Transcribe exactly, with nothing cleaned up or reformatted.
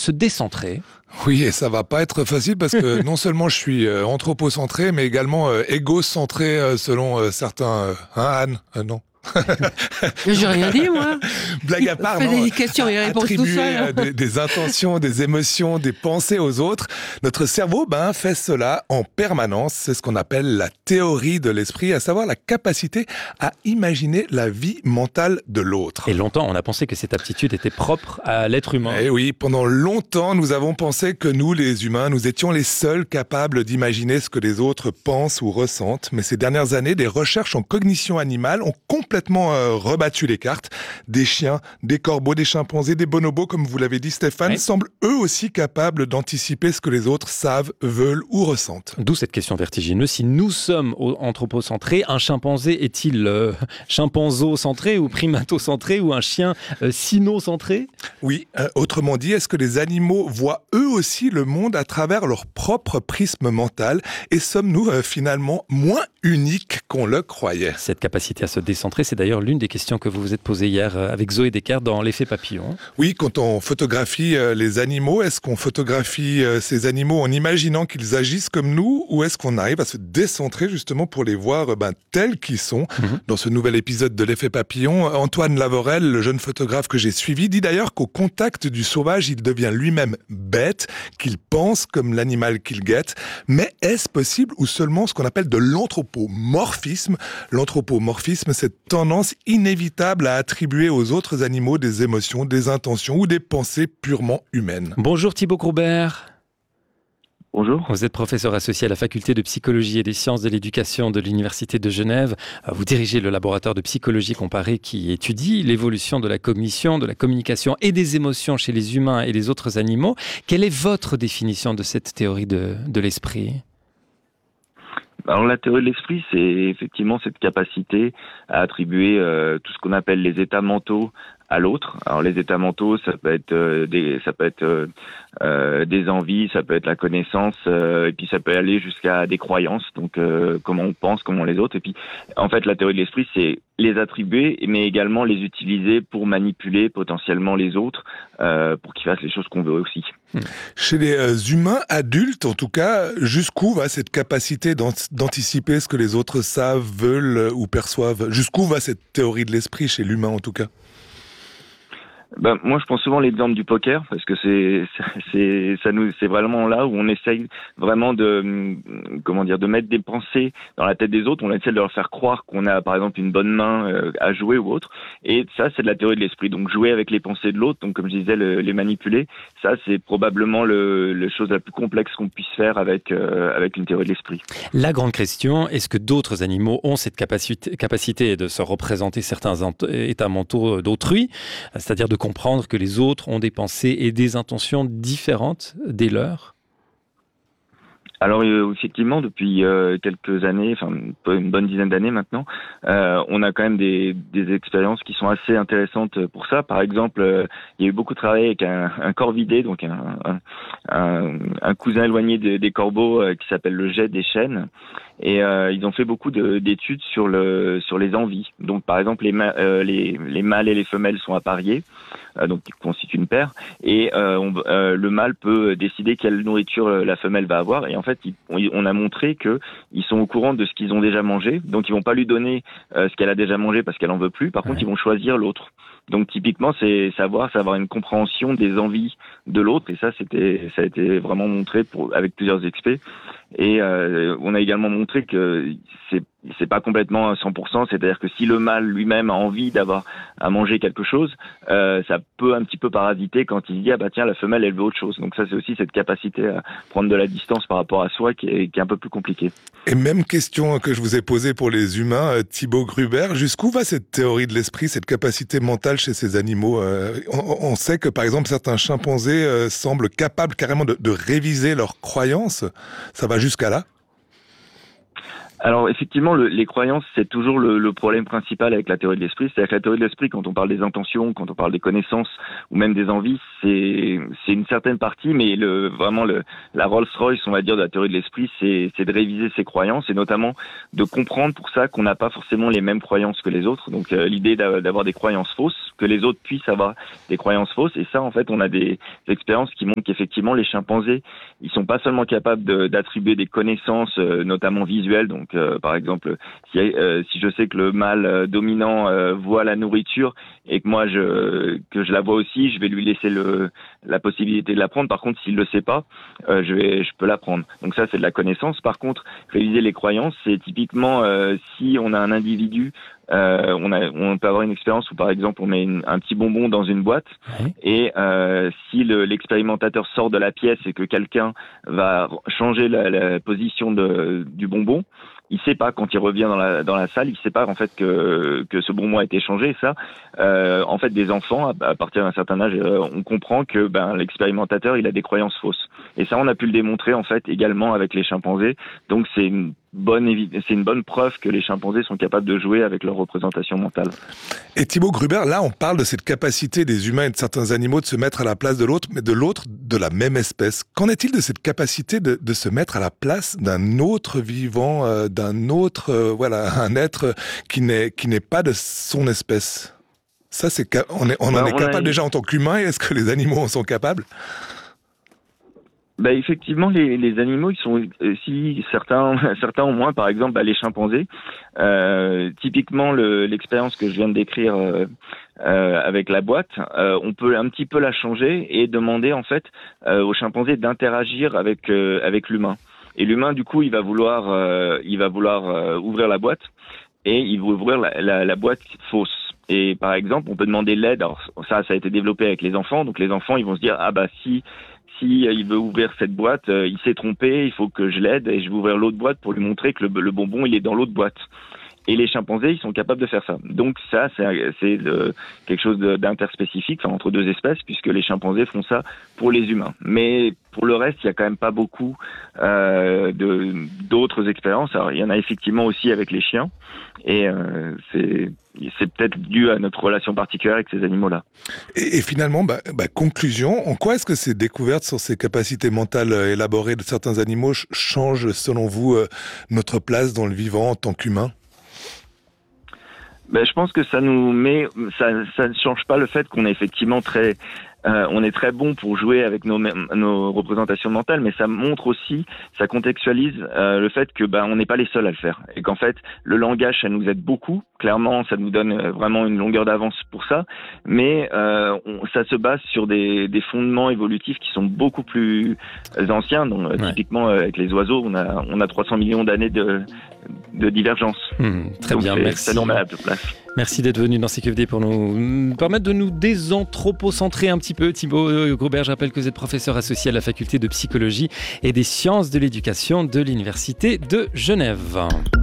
se décentrer. Oui, et ça va pas être facile parce que non seulement je suis euh, anthropocentré, mais également euh, égocentré euh, selon euh, certains... Euh, hein, Anne euh, Non. J'ai rien dit, moi. Blague à part, Fais non, des questions et réponses tout attribuer seul. euh, des, des intentions, des émotions, des pensées aux autres. Notre cerveau ben, fait cela en permanence. C'est ce qu'on appelle la théorie de l'esprit, à savoir la capacité à imaginer la vie mentale de l'autre. Et longtemps, on a pensé que cette aptitude était propre à l'être humain. Et oui, pendant longtemps, nous avons pensé que nous, les humains, nous étions les seuls capables d'imaginer ce que les autres pensent ou ressentent. Mais ces dernières années, des recherches en cognition animale ont complètement euh, rebattu les cartes. Des chiens, des corbeaux, des chimpanzés, des bonobos, comme vous l'avez dit Stéphane, oui. semblent eux aussi capables d'anticiper ce que les autres savent, veulent ou ressentent. D'où cette question vertigineuse. Si nous sommes anthropocentrés, un chimpanzé est-il euh, chimpanzo-centré ou primato-centré ou un chien euh, sino-centré ? Oui, euh, autrement dit, est-ce que les animaux voient eux aussi le monde à travers leur propre prisme mental et sommes-nous euh, finalement moins uniques qu'on le croyait ? Cette capacité à se décentrer, c'est d'ailleurs l'une des questions que vous vous êtes posées hier avec Zoé Descartes dans L'effet papillon. Oui, quand on photographie euh, les animaux, est-ce qu'on photographie euh, ces animaux en imaginant qu'ils agissent comme nous ou est-ce qu'on arrive à se décentrer justement pour les voir euh, ben, tels qu'ils sont ? Mm-hmm. Dans ce nouvel épisode de L'effet papillon, Antoine Lavorel, le jeune photographe que j'ai suivi, dit d'ailleurs qu'au contact du sauvage, il devient lui-même bête, qu'il pense comme l'animal qu'il guette. Mais est-ce possible ou seulement ce qu'on appelle de l'anthropomorphisme ? L'anthropomorphisme, cette tendance inévitable à attribuer aux autres animaux des émotions, des intentions ou des pensées purement humaines. Bonjour Thibaut Courbert. Bonjour. Vous êtes professeur associé à la faculté de psychologie et des sciences de l'éducation de l'Université de Genève. Vous dirigez le laboratoire de psychologie comparée qui étudie l'évolution de la cognition, de la communication et des émotions chez les humains et les autres animaux. Quelle est votre définition de cette théorie de, de l'esprit ? Alors la théorie de l'esprit, c'est effectivement cette capacité à attribuer euh, tout ce qu'on appelle les états mentaux à l'autre. Alors les états mentaux, ça peut être euh, des, ça peut être euh, euh, des envies, ça peut être la connaissance, euh, et puis ça peut aller jusqu'à des croyances. Donc euh, comment on pense, comment les autres. Et puis en fait, la théorie de l'esprit, c'est les attribuer, mais également les utiliser pour manipuler potentiellement les autres, euh, pour qu'ils fassent les choses qu'on veut aussi. Chez les euh, humains adultes, en tout cas, jusqu'où va cette capacité d'anticiper ce que les autres savent, veulent ou perçoivent ? Jusqu'où va cette théorie de l'esprit chez l'humain, en tout cas ? Ben, moi, je prends souvent l'exemple du poker parce que c'est, c'est, ça nous, c'est vraiment là où on essaye vraiment de, comment dire, de mettre des pensées dans la tête des autres. On essaie de leur faire croire qu'on a, par exemple, une bonne main euh, à jouer ou autre. Et ça, c'est de la théorie de l'esprit. Donc, jouer avec les pensées de l'autre. Donc, comme je disais, le, les manipuler. Ça, c'est probablement le, le chose la plus complexe qu'on puisse faire avec, euh, avec une théorie de l'esprit. La grande question, est-ce que d'autres animaux ont cette capacité, capacité de se représenter certains états mentaux d'autrui, c'est-à-dire de comprendre que les autres ont des pensées et des intentions différentes des leurs ? Alors euh, effectivement, depuis euh, quelques années, enfin une bonne dizaine d'années maintenant, euh, on a quand même des, des expériences qui sont assez intéressantes pour ça. Par exemple, euh, il y a eu beaucoup de travail avec un, un corvidé, donc un, un, un, un cousin éloigné de, des corbeaux euh, qui s'appelle le jet des chênes. Et euh, ils ont fait beaucoup de, d'études sur le sur les envies. Donc par exemple, les, ma- euh, les, les mâles et les femelles sont appariés, euh, donc qui constituent une paire, et euh, on, euh, le mâle peut décider quelle nourriture la femelle va avoir. Et en fait, il, on, on a montré que ils sont au courant de ce qu'ils ont déjà mangé, donc ils vont pas lui donner euh, ce qu'elle a déjà mangé parce qu'elle en veut plus. Par contre, ils vont choisir l'autre. Donc typiquement, c'est savoir, c'est avoir une compréhension des envies de l'autre, et ça, c'était, ça a été vraiment montré pour avec plusieurs experts. Et euh, on a également montré que c'est c'est pas complètement à cent pour cent, c'est-à-dire que si le mâle lui-même a envie d'avoir à manger quelque chose, euh, ça peut un petit peu parasiter quand il dit ah bah tiens la femelle elle veut autre chose. Donc ça c'est aussi cette capacité à prendre de la distance par rapport à soi qui est, qui est un peu plus compliquée. Et même question que je vous ai posée pour les humains, Thibaut Gruber, jusqu'où va cette théorie de l'esprit, cette capacité mentale chez ces animaux ? on, on sait que par exemple certains chimpanzés euh, semblent capables carrément de, de réviser leurs croyances. Ça va jusqu'à là ? Alors effectivement, le, les croyances, c'est toujours le, le problème principal avec la théorie de l'esprit. C'est-à-dire que la théorie de l'esprit, quand on parle des intentions, quand on parle des connaissances ou même des envies, c'est, c'est une certaine partie, mais le, vraiment le, la Rolls-Royce, on va dire, de la théorie de l'esprit, c'est, c'est de réviser ses croyances et notamment de comprendre pour ça qu'on n'a pas forcément les mêmes croyances que les autres. Donc euh, l'idée d'avoir des croyances fausses, que les autres puissent avoir des croyances fausses. Et ça, en fait, on a des, des expériences qui montrent qu'effectivement, les chimpanzés, ils sont pas seulement capables de, d'attribuer des connaissances, euh, notamment visuelles. Donc, euh, par exemple, si, euh, si je sais que le mâle euh, dominant euh, voit la nourriture et que moi je que je la vois aussi, je vais lui laisser le la possibilité de la prendre. Par contre, s'il le sait pas, euh, je vais je peux la prendre. Donc ça, c'est de la connaissance. Par contre, réviser les croyances, c'est typiquement euh, si on a un individu. Euh, on, a, on peut avoir une expérience où, par exemple, on met une, un petit bonbon dans une boîte oui. et euh, si le, l'expérimentateur sort de la pièce et que quelqu'un va changer la, la position de, du bonbon, il sait pas quand il revient dans la dans la salle, il sait pas en fait que que ce bonbon a été changé. Et ça, euh, en fait, des enfants à, à partir d'un certain âge, euh, on comprend que ben l'expérimentateur il a des croyances fausses. Et ça, on a pu le démontrer en fait également avec les chimpanzés. Donc c'est une bonne c'est une bonne preuve que les chimpanzés sont capables de jouer avec leur représentation mentale. Et Thibaut Gruber, là, on parle de cette capacité des humains et de certains animaux de se mettre à la place de l'autre, mais de l'autre de la même espèce. Qu'en est-il de cette capacité de, de se mettre à la place d'un autre vivant, euh, d'un autre, euh, voilà, un être qui n'est qui n'est pas de son espèce? Ça, c'est on, est, on bah, en est on capable a... déjà en tant qu'humain. Est-ce que les animaux en sont capables? Bah effectivement, les, les animaux, ils sont euh, si certains certains au moins, par exemple, bah, les chimpanzés. Euh, typiquement, le, l'expérience que je viens de décrire euh, euh, avec la boîte, euh, on peut un petit peu la changer et demander en fait euh, aux chimpanzés d'interagir avec euh, avec l'humain. Et l'humain, du coup, il va vouloir euh, il va vouloir euh, ouvrir la boîte et il va ouvrir la, la, la boîte fausse. Et par exemple, on peut demander l'aide. Alors ça, ça a été développé avec les enfants. Donc les enfants, ils vont se dire ah bah si Si il veut ouvrir cette boîte, euh, il s'est trompé, il faut que je l'aide et je vais ouvrir l'autre boîte pour lui montrer que le, le bonbon il est dans l'autre boîte. Et les chimpanzés, ils sont capables de faire ça. Donc ça, c'est, c'est de, quelque chose de, d'interspécifique, enfin, entre deux espèces, puisque les chimpanzés font ça pour les humains. Mais pour le reste, il y a quand même pas beaucoup euh, de, d'autres expériences. Alors, il y en a effectivement aussi avec les chiens, et euh, c'est, c'est peut-être dû à notre relation particulière avec ces animaux-là. Et, et finalement, bah, bah, conclusion, en quoi est-ce que ces découvertes sur ces capacités mentales élaborées de certains animaux changent, selon vous, euh, notre place dans le vivant en tant qu'humain ? Ben, je pense que ça nous met, ça, ça ne change pas le fait qu'on est effectivement très, euh, on est très bon pour jouer avec nos, nos représentations mentales, mais ça montre aussi, ça contextualise euh, le fait que ben on n'est pas les seuls à le faire et qu'en fait le langage ça nous aide beaucoup. Clairement, ça nous donne vraiment une longueur d'avance pour ça, mais euh, on, ça se base sur des, des fondements évolutifs qui sont beaucoup plus anciens. Donc ouais. Typiquement avec les oiseaux, on a on a trois cents millions d'années de de divergence. Mmh, très Donc, bien, c'est, merci. C'est normal à la place. Merci d'être venu dans C Q F D pour nous permettre de nous désanthropocentrer un petit peu. Thibaut Gruber, je rappelle que vous êtes professeur associé à la faculté de psychologie et des sciences de l'éducation de l'Université de Genève.